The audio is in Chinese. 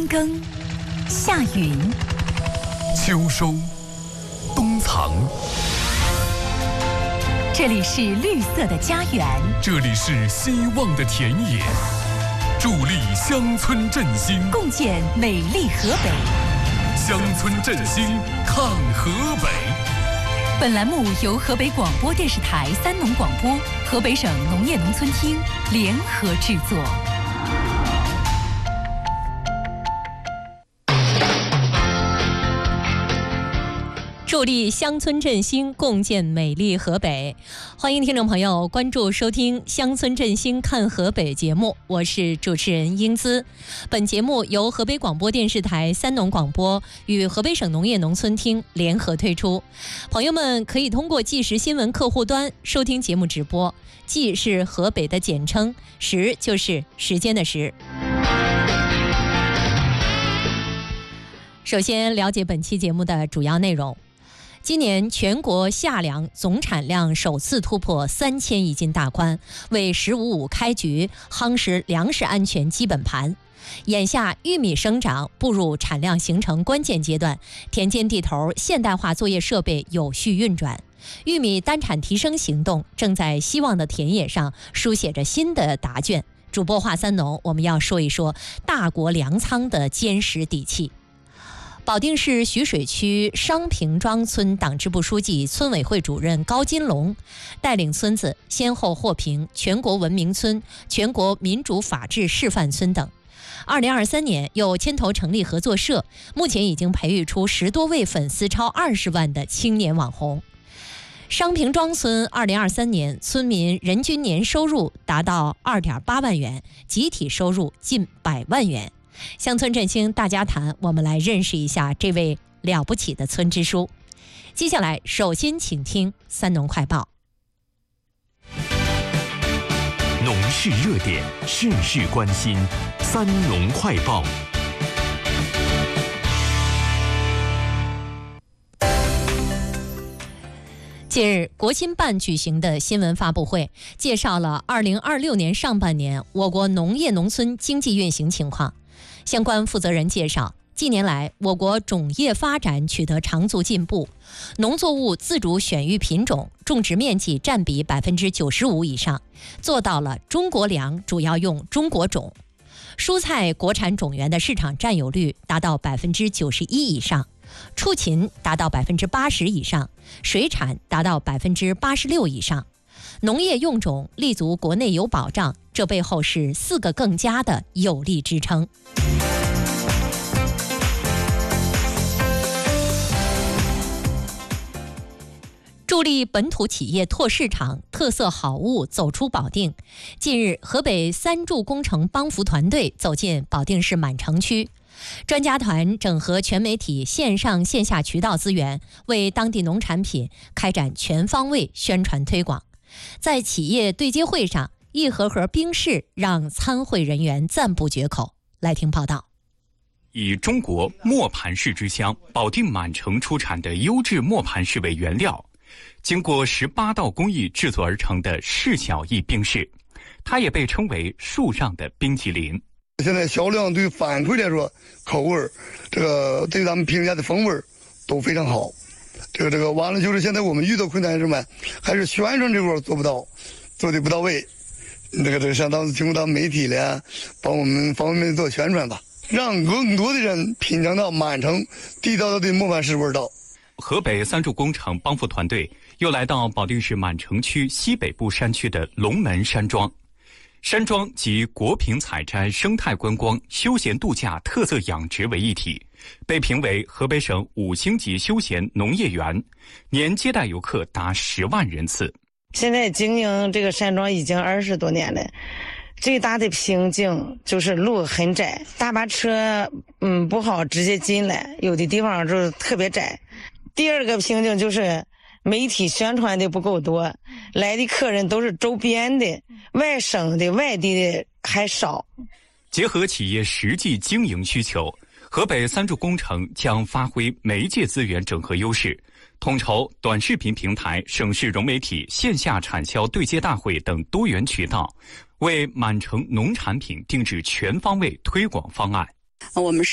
春耕，夏耘， 秋收，冬藏。 这里是绿色的家园， 这里是希望的田野，助力乡村振兴， 共建美丽河北。 乡村振兴看河北。 本栏目由河北广播电视台三农广播、河北省农业农村厅联合制作。助力乡村振兴，共建美丽河北。欢迎听众朋友关注收听《乡村振兴看河北》节目，我是主持人英姿。本节目由河北广播电视台三农广播与河北省农业农村厅联合推出。朋友们可以通过即时新闻客户端收听节目直播，即是河北的简称，时就是时间的时。首先了解本期节目的主要内容。今年全国夏粮总产量首次突破3000亿斤大关，为“15-5”开局夯实粮食安全基本盘。眼下玉米生长步入产量形成关键阶段，田间地头现代化作业设备有序运转，玉米单产提升行动正在希望的田野上书写着新的答卷。主播话三农，我们要说一说大国粮仓的坚实底气。保定市徐水区商平庄村党支部书记、村委会主任高金龙带领村子先后获评全国文明村、全国民主法治示范村等。2023年又牵头成立合作社，目前已经培育出10多位粉丝超20万的青年网红。商平庄村2023年村民人均年收入达到2.8万元，集体收入近100万元。乡村振兴大家谈，我们来认识一下这位了不起的村支书。接下来首先请听三农快报。 农事热点，事事关心，三农快报。 近日，国新办举行的新闻发布会介绍了2026年上半年我国农业农村经济运行情况。相关负责人介绍，近年来我国种业发展取得长足进步，农作物自主选育品种、种植面积占比95%以上，做到了中国粮主要用中国种；蔬菜国产种源的市场占有率达到91%以上，畜禽达到80%以上，水产达到86%以上。农业用种立足国内有保障，这背后是4个更加的有力支撑。助力本土企业拓市场，特色好物走出保定。近日，河北3助工程帮扶团队走进保定市满城区，专家团整合全媒体线上线下渠道资源，为当地农产品开展全方位宣传推广。在企业对接会上，一盒盒冰室让参会人员赞不绝口。来听报道。 以中国磨盘式之乡保定满城出产的优质磨盘式为原料，经过18道工艺制作而成的市小艺冰室，它也被称为树上的冰淇淋。 现在销量对反馈来说，口味这个对咱们评价的风味都非常好。这个完了，就是现在我们遇到困难是什么？还是宣传这块做不到，做的不到位。这个相当经过到媒体了，帮我们方面做宣传吧，让更多的人品尝到满城地道的磨盘式味道。 河北3助工程帮扶团队又来到保定市满城区西北部山区的龙门山庄。山庄集国品采摘、生态观光、休闲度假、特色养殖为一体，被评为河北省5星级休闲农业园，年接待游客达10万人次。 现在经营这个山庄已经20多年了，最大的瓶颈就是路很窄，大巴车不好直接进来，有的地方就是特别窄。第二个瓶颈就是媒体宣传的不够多，来的客人都是周边的、外省的、外地的还少。 结合企业实际经营需求，河北3助工程将发挥媒介资源整合优势，统筹短视频平台、省市融媒体、线下产销对接大会等多元渠道，为满城农产品定制全方位推广方案。 我们